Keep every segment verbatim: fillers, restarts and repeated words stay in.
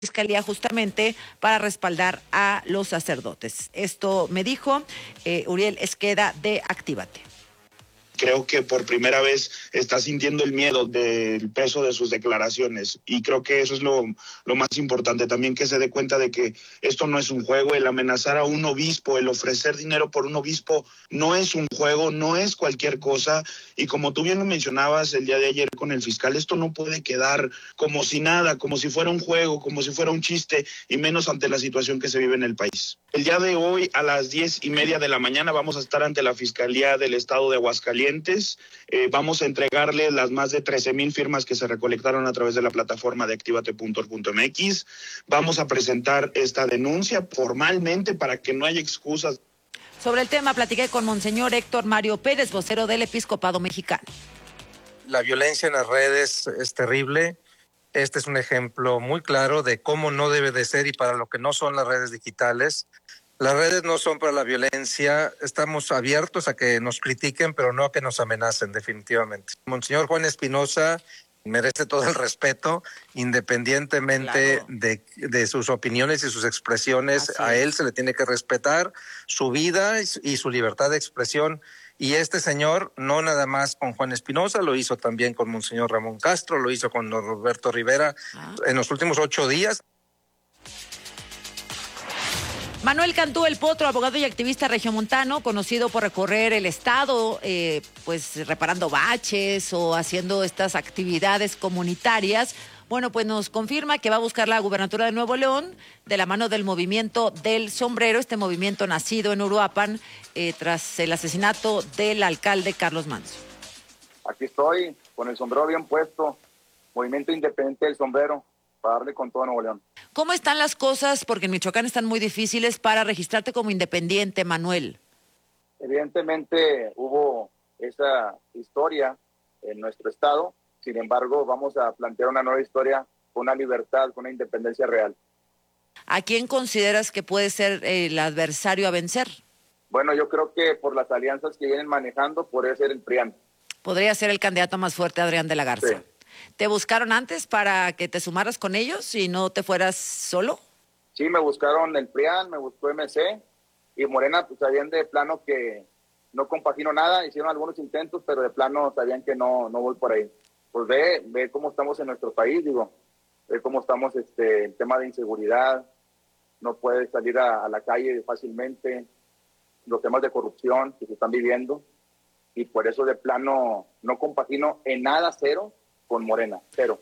Fiscalía justamente para respaldar a los sacerdotes. Esto me dijo eh, Uriel Esqueda de Actívate. Creo que por primera vez está sintiendo el miedo del peso de sus declaraciones y creo que eso es lo, lo más importante también, que se dé cuenta de que esto no es un juego. El amenazar a un obispo, el ofrecer dinero por un obispo no es un juego, no es cualquier cosa, y como tú bien lo mencionabas el día de ayer con el fiscal, esto no puede quedar como si nada, como si fuera un juego, como si fuera un chiste, y menos ante la situación que se vive en el país. El día de hoy a las diez y media de la mañana vamos a estar ante la Fiscalía del Estado de Aguascalientes. Eh, vamos a entregarle las más de trece mil firmas que se recolectaron a través de la plataforma de activate punto org punto m x. Vamos a presentar esta denuncia formalmente para que no haya excusas. Sobre el tema platiqué con Monseñor Héctor Mario Pérez, vocero del Episcopado Mexicano. La violencia en las redes es terrible. Este es un ejemplo muy claro de cómo no debe de ser y para lo que no son las redes digitales. Las redes no son para la violencia, estamos abiertos a que nos critiquen, pero no a que nos amenacen, definitivamente. Monseñor Juan Espinosa merece todo el respeto, independientemente claro. de, de sus opiniones y sus expresiones. Así a es. él se le tiene que respetar su vida y, y su libertad de expresión. Y este señor, no nada más con Juan Espinosa, lo hizo también con Monseñor Ramón Castro, lo hizo con don Roberto Rivera ah. en los últimos ocho días. Manuel Cantú El Potro, abogado y activista regiomontano, conocido por recorrer el estado, eh, pues reparando baches o haciendo estas actividades comunitarias. Bueno, pues nos confirma que va a buscar la gubernatura de Nuevo León de la mano del movimiento del sombrero, este movimiento nacido en Uruapan eh, tras el asesinato del alcalde Carlos Manzo. Aquí estoy con el sombrero bien puesto, movimiento independiente del sombrero, para darle con todo a Nuevo León. ¿Cómo están las cosas? Porque en Michoacán están muy difíciles para registrarte como independiente, Manuel. Evidentemente hubo esa historia en nuestro estado, sin embargo vamos a plantear una nueva historia con una libertad, con una independencia real. ¿A quién consideras que puede ser el adversario a vencer? Bueno, yo creo que por las alianzas que vienen manejando, podría ser el P R I A N. Podría ser el candidato más fuerte, Adrián de la Garza. Sí. ¿Te buscaron antes para que te sumaras con ellos y no te fueras solo? Sí, me buscaron el P R I A N, me buscó M C y Morena, pues sabían de plano que no compagino nada, hicieron algunos intentos, pero de plano sabían que no, no voy por ahí. Pues ve, ve cómo estamos en nuestro país, digo, ve cómo estamos, este, el tema de inseguridad, no puedes salir a, a la calle fácilmente, los temas de corrupción que se están viviendo, y por eso de plano no compagino en nada, cero, con Morena, cero.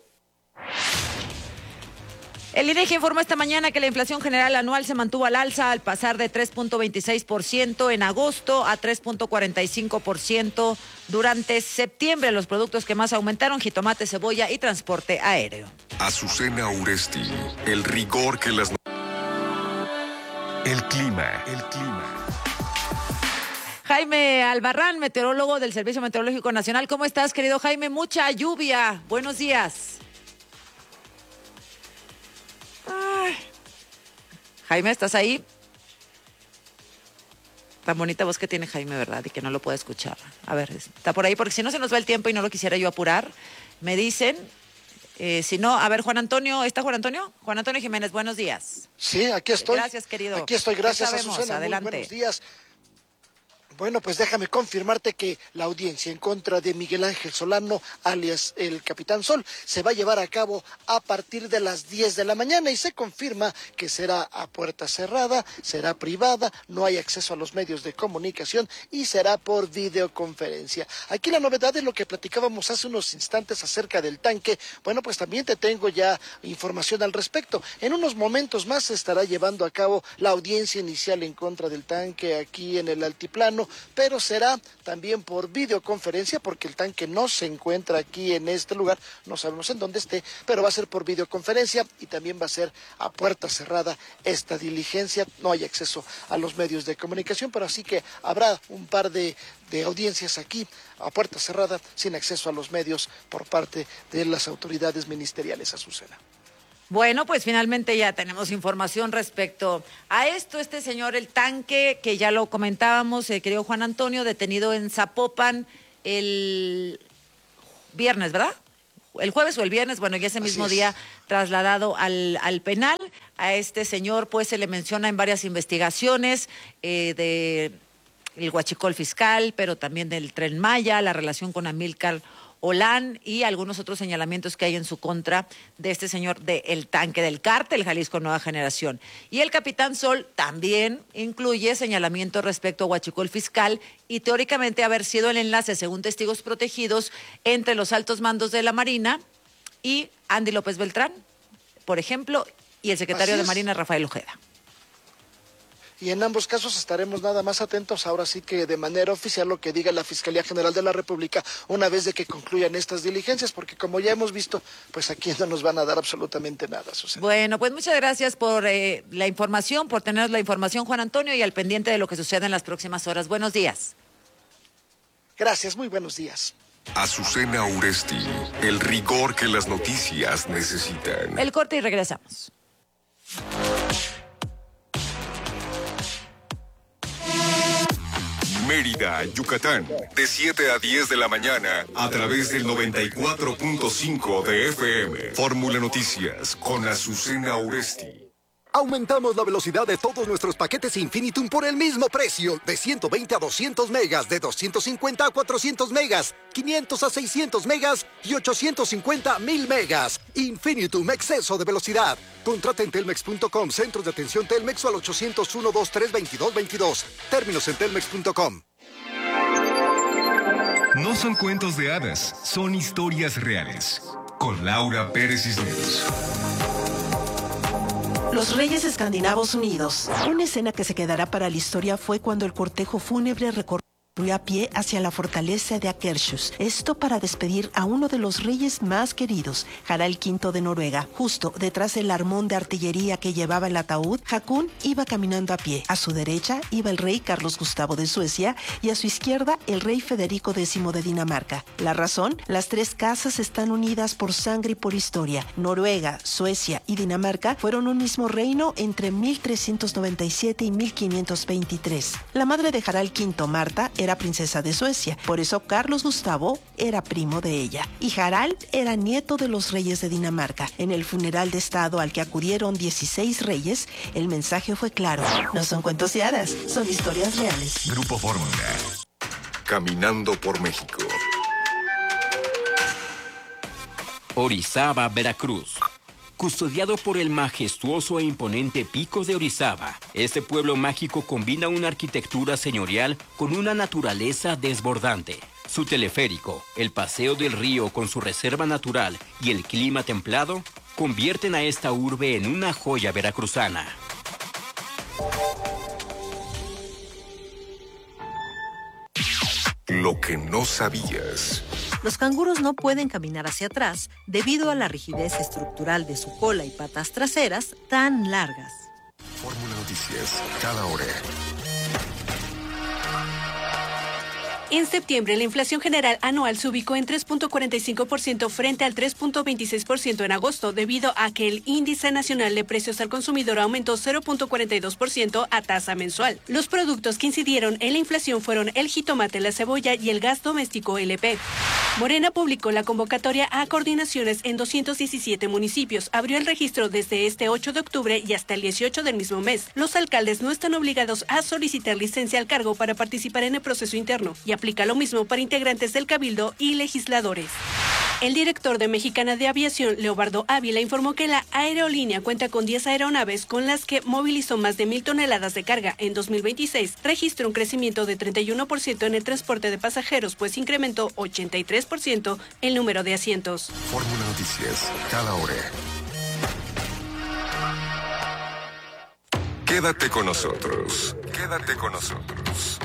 El INEGI informó esta mañana que la inflación general anual se mantuvo al alza al pasar de tres punto veintiséis por ciento en agosto a tres punto cuarenta y cinco por ciento durante septiembre. Los productos que más aumentaron: jitomate, cebolla y transporte aéreo. Azucena Uresti, el rigor que las... El clima, el clima. Jaime Albarrán, meteorólogo del Servicio Meteorológico Nacional. ¿Cómo estás, querido Jaime? Mucha lluvia. Buenos días. Ay. Jaime, ¿estás ahí? Tan bonita voz que tiene Jaime, ¿verdad? Y que no lo puede escuchar. A ver, está por ahí, porque si no se nos va el tiempo y no lo quisiera yo apurar. Me dicen, eh, si no, a ver, Juan Antonio, ¿está Juan Antonio? Juan Antonio Jiménez, buenos días. Sí, aquí estoy. Gracias, querido. Aquí estoy, gracias, Azucena. Adelante. Muy buenos días. Bueno, pues déjame confirmarte que la audiencia en contra de Miguel Ángel Solano, alias el Capitán Sol, se va a llevar a cabo a partir de las diez de la mañana y se confirma que será a puerta cerrada, será privada, no hay acceso a los medios de comunicación y será por videoconferencia. Aquí la novedad es lo que platicábamos hace unos instantes acerca del tanque. Bueno, pues también te tengo ya información al respecto. En unos momentos más se estará llevando a cabo la audiencia inicial en contra del tanque aquí en el altiplano, pero será también por videoconferencia porque el tanque no se encuentra aquí en este lugar, no sabemos en dónde esté, pero va a ser por videoconferencia y también va a ser a puerta cerrada esta diligencia. No hay acceso a los medios de comunicación, pero así que habrá un par de, de audiencias aquí a puerta cerrada sin acceso a los medios por parte de las autoridades ministeriales, Azucena. Bueno, pues finalmente ya tenemos información respecto a esto. Este señor, el tanque, que ya lo comentábamos, eh, querido Juan Antonio, detenido en Zapopan el viernes, ¿verdad? el jueves o el viernes, bueno, ya ese mismo día trasladado al, al penal. A este señor pues se le menciona en varias investigaciones eh, de el huachicol fiscal, pero también del Tren Maya, la relación con Amílcar Olán y algunos otros señalamientos que hay en su contra de este señor de El Tanque, del cártel Jalisco Nueva Generación. Y el Capitán Sol también incluye señalamientos respecto a huachicol fiscal y teóricamente haber sido el enlace, según testigos protegidos, entre los altos mandos de la Marina y Andy López Beltrán, por ejemplo, y el secretario de Marina, Rafael Ojeda. Y en ambos casos estaremos nada más atentos, ahora sí que de manera oficial, lo que diga la Fiscalía General de la República una vez de que concluyan estas diligencias, porque como ya hemos visto, pues aquí no nos van a dar absolutamente nada, Susana. Bueno, pues muchas gracias por eh, la información, por tener la información, Juan Antonio, y al pendiente de lo que suceda en las próximas horas. Buenos días. Gracias, muy buenos días. Azucena Uresti, el rigor que las noticias necesitan. El corte y regresamos. Mérida, Yucatán, de siete a diez de la mañana, a través del noventa y cuatro punto cinco de F M. Fórmula Noticias, con Azucena Uresti. Aumentamos la velocidad de todos nuestros paquetes Infinitum por el mismo precio, de ciento veinte a doscientos megas, de doscientos cincuenta a cuatrocientos megas, quinientos a seiscientos megas y ochocientos cincuenta a mil megas. Infinitum, exceso de velocidad. Contrata en telmex punto com, centros de atención Telmex o al ochocientos uno, veintitrés, veintidós veintidós. Términos en telmex punto com. No son cuentos de hadas, son historias reales. Con Laura Pérez Cisneros. Los Reyes Escandinavos Unidos. Una escena que se quedará para la historia fue cuando el cortejo fúnebre recorrió a pie hacia la fortaleza de Akershus. Esto para despedir a uno de los reyes más queridos, Harald quinto de Noruega. Justo detrás del armón de artillería que llevaba el ataúd, Hakun iba caminando a pie. A su derecha iba el rey Carlos Gustavo de Suecia y a su izquierda el rey Federico décimo de Dinamarca. La razón, las tres casas están unidas por sangre y por historia. Noruega, Suecia y Dinamarca fueron un mismo reino entre mil trescientos noventa y siete y mil quinientos veintitrés. La madre de Harald quinto, Marta, era princesa de Suecia, por eso Carlos Gustavo era primo de ella, y Harald era nieto de los reyes de Dinamarca. En el funeral de estado al que acudieron dieciséis reyes, el mensaje fue claro: no son cuentos de hadas, son historias reales. Grupo Fórmula. Caminando por México. Orizaba, Veracruz. Custodiado por el majestuoso e imponente Pico de Orizaba, este pueblo mágico combina una arquitectura señorial con una naturaleza desbordante. Su teleférico, el paseo del río con su reserva natural y el clima templado convierten a esta urbe en una joya veracruzana. Lo que no sabías. Los canguros no pueden caminar hacia atrás debido a la rigidez estructural de su cola y patas traseras tan largas. Fórmula Noticias, cada hora. En septiembre, la inflación general anual se ubicó en tres punto cuarenta y cinco por ciento frente al tres punto veintiséis por ciento en agosto, debido a que el índice nacional de precios al consumidor aumentó cero punto cuarenta y dos por ciento a tasa mensual. Los productos que incidieron en la inflación fueron el jitomate, la cebolla y el gas doméstico L P. Morena publicó la convocatoria a coordinaciones en doscientos diecisiete municipios. Abrió el registro desde este ocho de octubre y hasta el dieciocho del mismo mes. Los alcaldes no están obligados a solicitar licencia al cargo para participar en el proceso interno, y aplica lo mismo para integrantes del Cabildo y legisladores. El director de Mexicana de Aviación, Leobardo Ávila, informó que la aerolínea cuenta con diez aeronaves con las que movilizó más de mil toneladas de carga. En dos mil veintiséis registró un crecimiento de treinta y uno por ciento en el transporte de pasajeros, pues incrementó ochenta y tres por ciento el número de asientos. Fórmula Noticias, cada hora. Quédate con nosotros. Quédate con nosotros.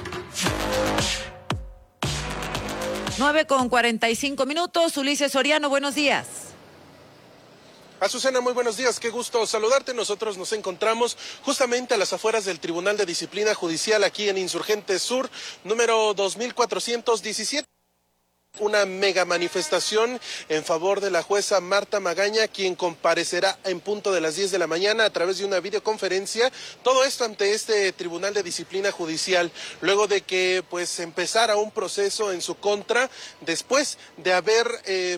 nueve con cuarenta y cinco minutos. Ulises Soriano, buenos días. Azucena, muy buenos días, qué gusto saludarte. Nosotros nos encontramos justamente a las afueras del Tribunal de Disciplina Judicial aquí en Insurgentes Sur, número dos mil cuatrocientos diecisiete. Una mega manifestación en favor de la jueza Marta Magaña, quien comparecerá en punto de las diez de la mañana a través de una videoconferencia. Todo esto ante este Tribunal de Disciplina Judicial, luego de que pues empezara un proceso en su contra, después de haber... Eh,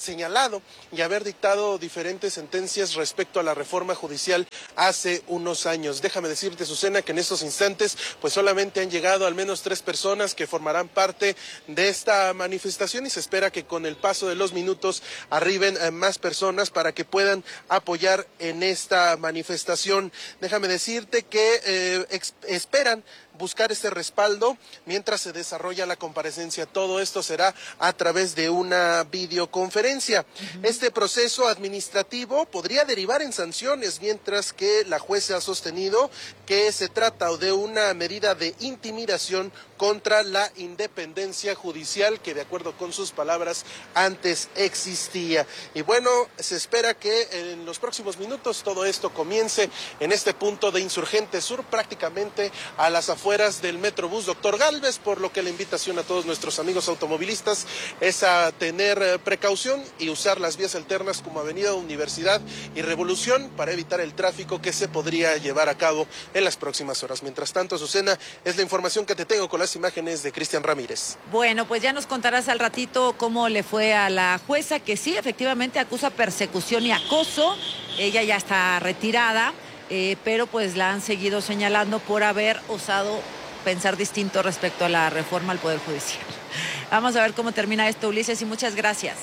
señalado y haber dictado diferentes sentencias respecto a la reforma judicial hace unos años. Déjame decirte, Azucena, que en estos instantes pues solamente han llegado al menos tres personas que formarán parte de esta manifestación y se espera que con el paso de los minutos arriben eh, más personas para que puedan apoyar en esta manifestación. Déjame decirte que eh, ex- esperan buscar este respaldo mientras se desarrolla la comparecencia. Todo esto será a través de una videoconferencia. Uh-huh. Este proceso administrativo podría derivar en sanciones, mientras que la jueza ha sostenido que se trata de una medida de intimidación contra la independencia judicial que, de acuerdo con sus palabras, antes existía. Y bueno, se espera que en los próximos minutos todo esto comience en este punto de Insurgentes Sur, prácticamente a las afueras del Metrobús Doctor Gálvez, por lo que la invitación a todos nuestros amigos automovilistas es a tener precaución y usar las vías alternas como Avenida Universidad y Revolución para evitar el tráfico que se podría llevar a cabo en las próximas horas. Mientras tanto, Azucena, es la información que te tengo con las imágenes de Cristian Ramírez. Bueno, pues ya nos contarás al ratito cómo le fue a la jueza, que sí, efectivamente acusa persecución y acoso. Ella ya está retirada, eh, pero pues la han seguido señalando por haber osado pensar distinto respecto a la reforma al Poder Judicial. Vamos a ver cómo termina esto, Ulises, y muchas gracias.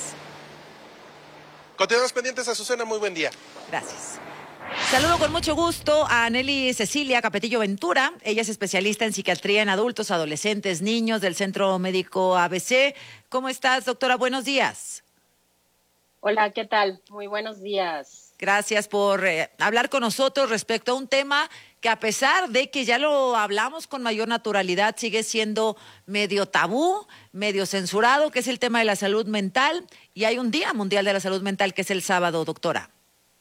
Continuamos pendientes, Azucena, muy buen día. Gracias. Saludo con mucho gusto a Nelly Cecilia Capetillo Ventura. Ella es especialista en psiquiatría en adultos, adolescentes, niños del Centro Médico A B C. ¿Cómo estás, doctora? Buenos días. Hola, ¿qué tal? Muy buenos días. Gracias por eh, hablar con nosotros respecto a un tema que, a pesar de que ya lo hablamos con mayor naturalidad, sigue siendo medio tabú, medio censurado, que es el tema de la salud mental. Y hay un Día Mundial de la Salud Mental que es el sábado, doctora.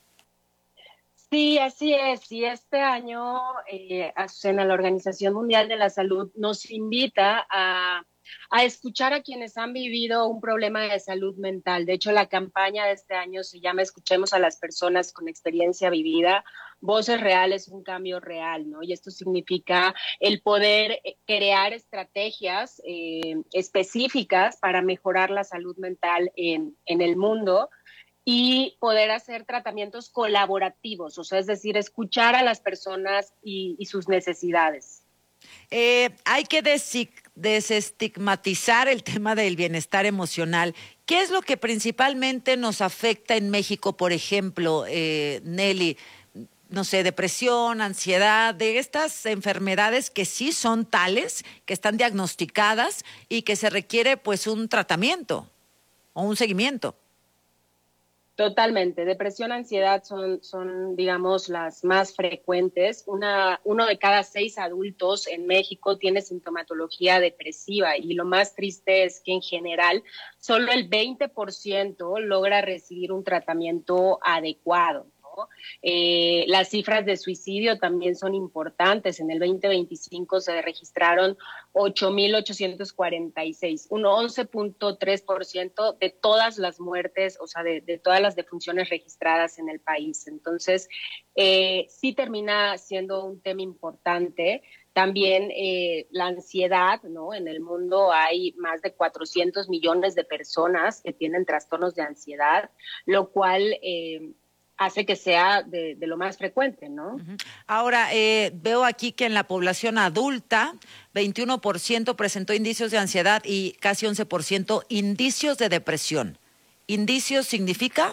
Sí, así es. Y este año, eh, Azucena, la Organización Mundial de la Salud nos invita a, a escuchar a quienes han vivido un problema de salud mental. De hecho, la campaña de este año se llama Escuchemos a las personas con experiencia vivida. Voces reales, un cambio real, ¿no? Y esto significa el poder crear estrategias eh, específicas para mejorar la salud mental en, en el mundo, y poder hacer tratamientos colaborativos, o sea, es decir, escuchar a las personas y, y sus necesidades. Eh, hay que des- desestigmatizar el tema del bienestar emocional. ¿Qué es lo que principalmente nos afecta en México, por ejemplo, eh, Nelly? No sé, depresión, ansiedad, de estas enfermedades que sí son tales, que están diagnosticadas y que se requiere pues un tratamiento o un seguimiento. Totalmente. Depresión, ansiedad son, son, digamos, las más frecuentes. Una, uno de cada seis adultos en México tiene sintomatología depresiva, y lo más triste es que en general solo el veinte por ciento logra recibir un tratamiento adecuado. Eh, las cifras de suicidio también son importantes. En el veinte veinticinco se registraron ocho mil ochocientos cuarenta y seis, un once punto tres por ciento de todas las muertes, o sea, de, de todas las defunciones registradas en el país. Entonces, eh, sí termina siendo un tema importante. También eh, la ansiedad, ¿no? En el mundo hay más de cuatrocientos millones de personas que tienen trastornos de ansiedad, lo cual eh, hace que sea de, de lo más frecuente, ¿no? Uh-huh. Ahora, eh, veo aquí que en la población adulta, veintiuno por ciento presentó indicios de ansiedad y casi once por ciento indicios de depresión. ¿Indicios significa?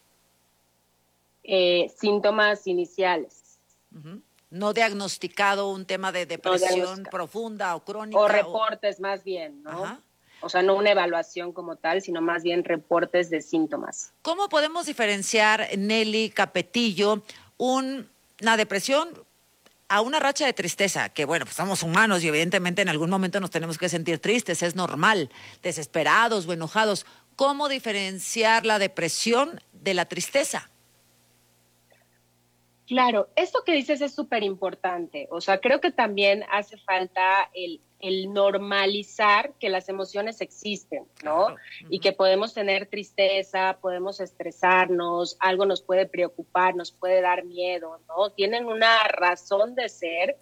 Eh, síntomas iniciales. Uh-huh. No diagnosticado un tema de depresión no profunda o crónica. O reportes o... más bien, ¿no? Ajá. O sea, no una evaluación como tal, sino más bien reportes de síntomas. ¿Cómo podemos diferenciar, Nelly Capetillo, un, una depresión a una racha de tristeza? Que bueno, pues somos humanos y evidentemente en algún momento nos tenemos que sentir tristes, es normal, desesperados o enojados. ¿Cómo diferenciar la depresión de la tristeza? Claro, esto que dices es súper importante. O sea, creo que también hace falta el, el normalizar que las emociones existen, ¿no? Claro. Uh-huh. Y que podemos tener tristeza, podemos estresarnos, algo nos puede preocupar, nos puede dar miedo, ¿no? Tienen una razón de ser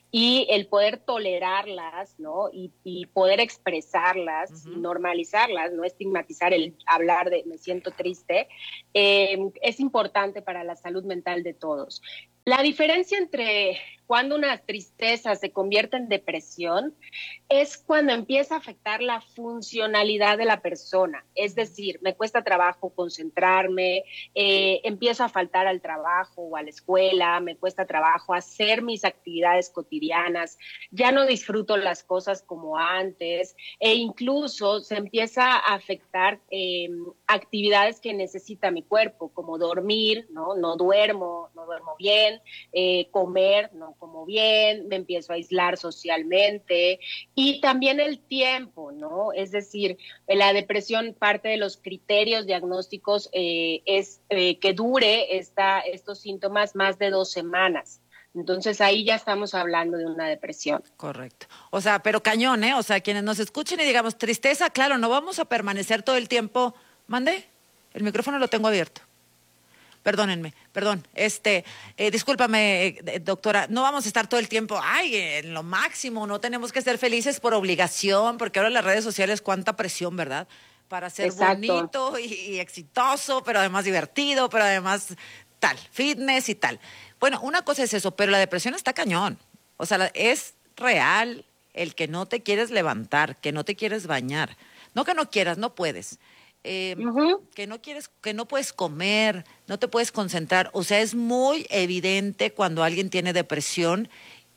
y el poder tolerarlas, ¿no? Y, y poder expresarlas, uh-huh. normalizarlas, no estigmatizar el hablar de me siento triste, eh, es importante para la salud mental de todos. La diferencia entre cuando una tristeza se convierte en depresión es cuando empieza a afectar la funcionalidad de la persona. Es decir, me cuesta trabajo concentrarme, eh, empiezo a faltar al trabajo o a la escuela, me cuesta trabajo hacer mis actividades cotidianas, ya no disfruto las cosas como antes, e incluso se empieza a afectar eh, actividades que necesita mi cuerpo, como dormir, ¿no? No duermo, no duermo bien, eh, comer, no como bien, me empiezo a aislar socialmente, y también el tiempo, ¿no? Es decir, la depresión, parte de los criterios diagnósticos eh, es eh, que dure esta, estos síntomas más de dos semanas. Entonces ahí ya estamos hablando de una depresión. Correcto. O sea, pero cañón, ¿eh? O sea, quienes nos escuchen y digamos tristeza, claro, no vamos a permanecer todo el tiempo. ¿Mande? El micrófono lo tengo abierto. Perdónenme, perdón, este, eh, discúlpame, eh, doctora, no vamos a estar todo el tiempo, ay, en lo máximo, no tenemos que ser felices por obligación, porque ahora las redes sociales, cuánta presión, ¿verdad? Para ser Exacto. bonito y, y exitoso, pero además divertido, pero además tal, fitness y tal. Bueno, una cosa es eso, pero la depresión está cañón, o sea, la, es real el que no te quieres levantar, que no te quieres bañar, no que no quieras, no puedes. Eh, uh-huh. que no quieres, que no puedes comer, no te puedes concentrar, o sea, es muy evidente cuando alguien tiene depresión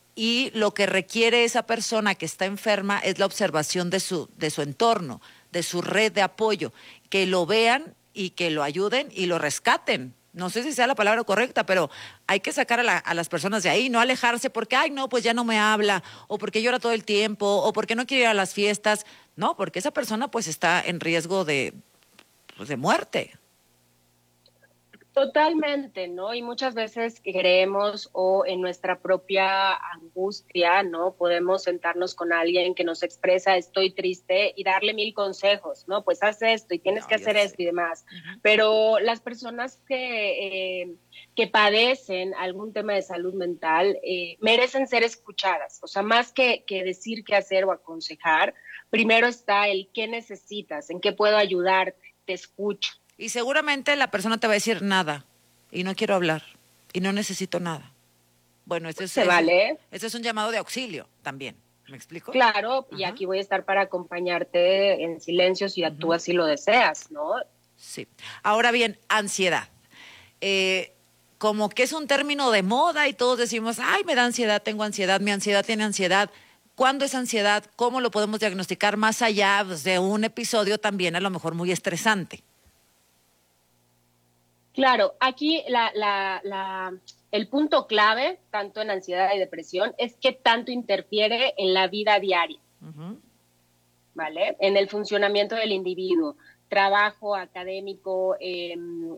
y lo que requiere esa persona que está enferma es la observación de su, de su entorno, de su red de apoyo, que lo vean y que lo ayuden y lo rescaten. No sé si sea la palabra correcta, pero hay que sacar a, la, a las personas de ahí, no alejarse porque, ay, no, pues ya no me habla, o porque llora todo el tiempo, o porque no quiere ir a las fiestas. No, porque esa persona pues está en riesgo de de muerte. Totalmente, ¿no? Y muchas veces creemos o en nuestra propia angustia, ¿no? Podemos sentarnos con alguien que nos expresa estoy triste y darle mil consejos, ¿no? Pues haz esto y tienes no, que hacer esto y demás. Uh-huh. Pero las personas que, eh, que padecen algún tema de salud mental eh, merecen ser escuchadas. O sea, más que, que decir qué hacer o aconsejar, primero está el qué necesitas, en qué puedo ayudarte. Te escucho. Y seguramente la persona te va a decir nada, y no quiero hablar, y no necesito nada. Bueno, este es, ¿Se vale? Este es un llamado de auxilio también, ¿me explico? Claro, uh-huh. Y aquí voy a estar para acompañarte en silencio si uh-huh. tú así lo deseas, ¿no? Sí. Ahora bien, ansiedad. Eh, como que es un término de moda y todos decimos, ay, me da ansiedad, tengo ansiedad, mi ansiedad tiene ansiedad. ¿Cuándo es ansiedad? ¿Cómo lo podemos diagnosticar más allá de un episodio también a lo mejor muy estresante? Claro, aquí la, la, la, el punto clave, tanto en ansiedad y depresión, es qué tanto interfiere en la vida diaria, uh-huh. ¿vale? En el funcionamiento del individuo, trabajo académico, eh,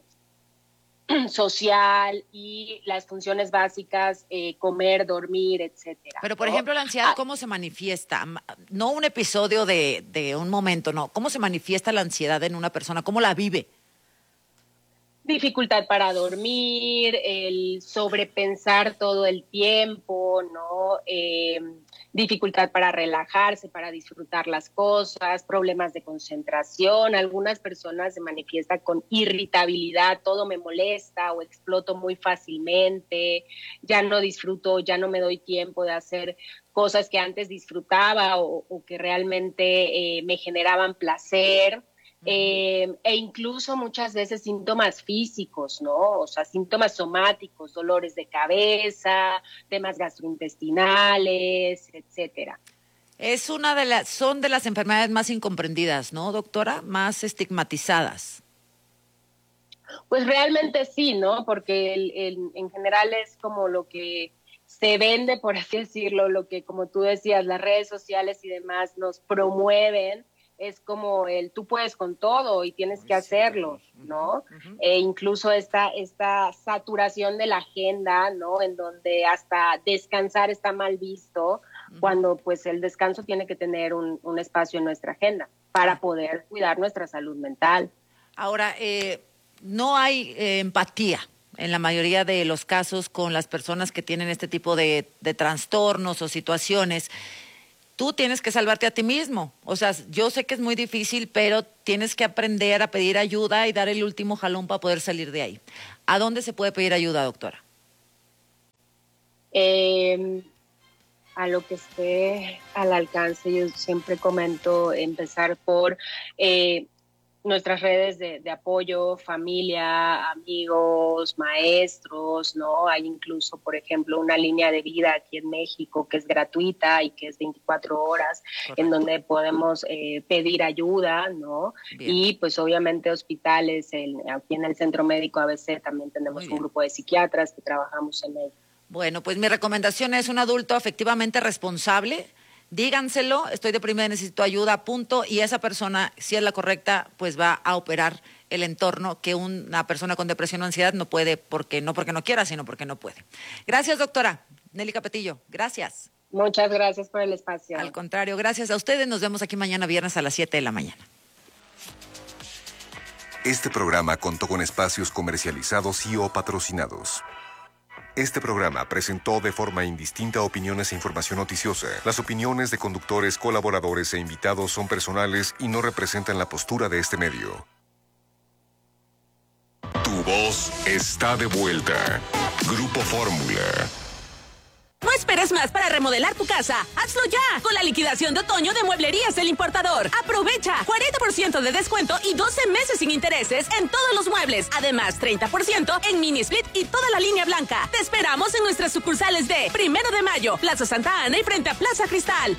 social y las funciones básicas, eh, comer, dormir, etcétera. Pero, por ¿no? ejemplo, la ansiedad, ¿cómo se manifiesta? No un episodio de, de un momento, no. ¿Cómo se manifiesta la ansiedad en una persona? ¿Cómo la vive? Dificultad para dormir, el sobrepensar todo el tiempo, ¿no? Eh, dificultad para relajarse, para disfrutar las cosas, problemas de concentración. Algunas personas se manifiestan con irritabilidad, todo me molesta o exploto muy fácilmente, ya no disfruto, ya no me doy tiempo de hacer cosas que antes disfrutaba o, o que realmente eh, me generaban placer. Eh, e incluso muchas veces síntomas físicos, ¿no? O sea, síntomas somáticos, dolores de cabeza, temas gastrointestinales, etcétera. Es una de las, son de las enfermedades más incomprendidas, ¿no, doctora? Más estigmatizadas. Pues realmente sí, ¿no? Porque el, el, en general es como lo que se vende, por así decirlo, lo que, como tú decías, las redes sociales y demás nos promueven. Es como el tú puedes con todo y tienes que hacerlo, ¿no? Uh-huh. E incluso esta, esta saturación de la agenda, ¿no? En donde hasta descansar está mal visto, uh-huh. cuando pues el descanso tiene que tener un, un espacio en nuestra agenda para poder cuidar nuestra salud mental. Ahora, eh, no hay eh, empatía en la mayoría de los casos con las personas que tienen este tipo de, de trastornos o situaciones. Tú tienes que salvarte a ti mismo. O sea, yo sé que es muy difícil, pero tienes que aprender a pedir ayuda y dar el último jalón para poder salir de ahí. ¿A dónde se puede pedir ayuda, doctora? Eh, a lo que esté al alcance, yo siempre comento empezar por eh, nuestras redes de, de apoyo, familia, amigos, maestros, ¿no? Hay incluso, por ejemplo, una línea de vida aquí en México que es gratuita y que es veinticuatro horas, correcto, en donde podemos eh, pedir ayuda, ¿no? Bien. Y pues obviamente hospitales, el, aquí en el Centro Médico A B C también tenemos un grupo de psiquiatras que trabajamos en ello. Bueno, pues mi recomendación es un adulto efectivamente responsable. Díganselo, estoy deprimida, necesito ayuda, punto, y esa persona, si es la correcta, pues va a operar el entorno que una persona con depresión o ansiedad no puede, porque no porque no quiera, sino porque no puede. Gracias, doctora Nelly Capetillo, gracias. Muchas gracias por el espacio. Al contrario, gracias a ustedes, nos vemos aquí mañana viernes a las siete de la mañana. Este programa contó con espacios comercializados y o patrocinados. Este programa presentó de forma indistinta opiniones e información noticiosa. Las opiniones de conductores, colaboradores e invitados son personales y no representan la postura de este medio. Tu voz está de vuelta. Grupo Fórmula. No esperes más para remodelar tu casa. ¡Hazlo ya! Con la liquidación de otoño de Mueblerías El Importador. Aprovecha cuarenta por ciento de descuento y doce meses sin intereses en todos los muebles. Además, treinta por ciento en mini split y toda la línea blanca. Te esperamos en nuestras sucursales de Primero de Mayo, Plaza Santa Ana y frente a Plaza Cristal.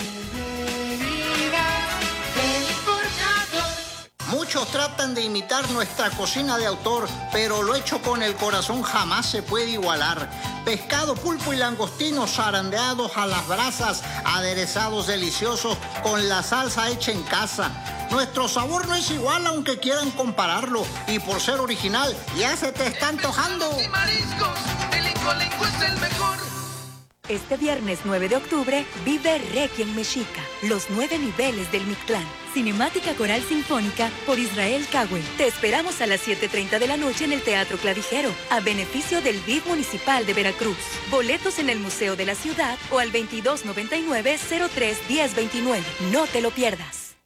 Muchos tratan de imitar nuestra cocina de autor, pero lo hecho con el corazón jamás se puede igualar. Pescado, pulpo y langostinos zarandeados a las brasas, aderezados deliciosos con la salsa hecha en casa. Nuestro sabor no es igual aunque quieran compararlo, y por ser original ya se te está antojando. Y mariscos, el Incolenco es el mejor. Este viernes nueve de octubre vive Requiem Mexica, los nueve niveles del Mictlán. Cinemática Coral Sinfónica por Israel Cagüe. Te esperamos a las siete treinta de la noche en el Teatro Clavijero, a beneficio del V I V Municipal de Veracruz. Boletos en el Museo de la Ciudad o al veintidós noventa y nueve cero tres diez veintinueve. No te lo pierdas.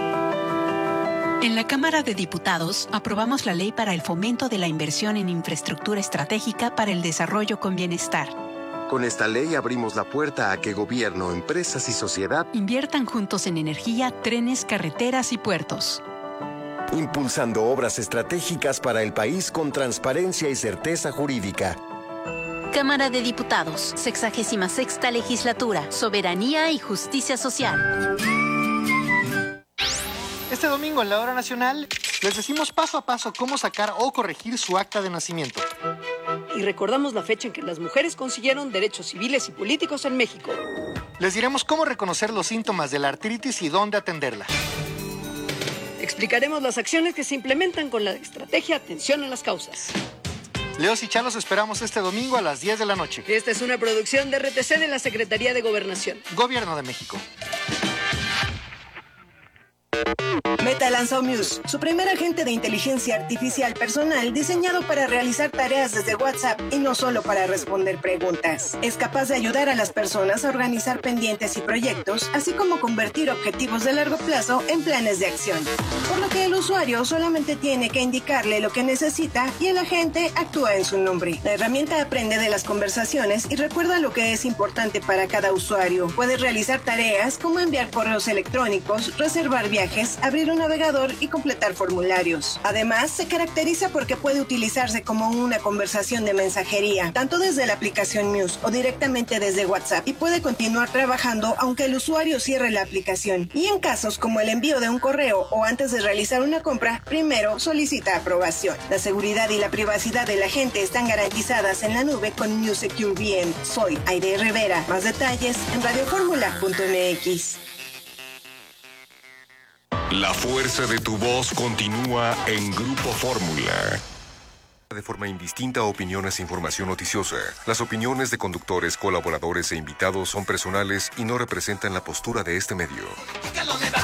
En la Cámara de Diputados aprobamos la ley para el fomento de la inversión en infraestructura estratégica para el desarrollo con bienestar. Con esta ley abrimos la puerta a que gobierno, empresas y sociedad inviertan juntos en energía, trenes, carreteras y puertos. Impulsando obras estratégicas para el país con transparencia y certeza jurídica. Cámara de Diputados, sexagésima sexta legislatura, soberanía y justicia social. Este domingo en la Hora Nacional les decimos paso a paso cómo sacar o corregir su acta de nacimiento. Y recordamos la fecha en que las mujeres consiguieron derechos civiles y políticos en México. Les diremos cómo reconocer los síntomas de la artritis y dónde atenderla. Explicaremos las acciones que se implementan con la estrategia Atención a las Causas. Leos y Chalos esperamos este domingo a las diez de la noche. Esta es una producción de R T C de la Secretaría de Gobernación. Gobierno de México. Meta lanzó Muse, su primer agente de inteligencia artificial personal diseñado para realizar tareas desde WhatsApp y no solo para responder preguntas. Es capaz de ayudar a las personas a organizar pendientes y proyectos, así como convertir objetivos de largo plazo en planes de acción. Por lo que el usuario solamente tiene que indicarle lo que necesita y el agente actúa en su nombre. La herramienta aprende de las conversaciones y recuerda lo que es importante para cada usuario. Puedes realizar tareas como enviar correos electrónicos, reservar viajes, abrir un navegador y completar formularios. Además, se caracteriza porque puede utilizarse como una conversación de mensajería, tanto desde la aplicación Muse o directamente desde WhatsApp, y puede continuar trabajando aunque el usuario cierre la aplicación. Y en casos como el envío de un correo o antes de realizar una compra, primero solicita aprobación. La seguridad y la privacidad de la gente están garantizadas en la nube con Muse Secure V M. Soy Aide Rivera. Más detalles en radioformula punto m x. La fuerza de tu voz continúa en Grupo Fórmula. De forma indistinta opiniones e información noticiosa. Las opiniones de conductores, colaboradores e invitados son personales y no representan la postura de este medio.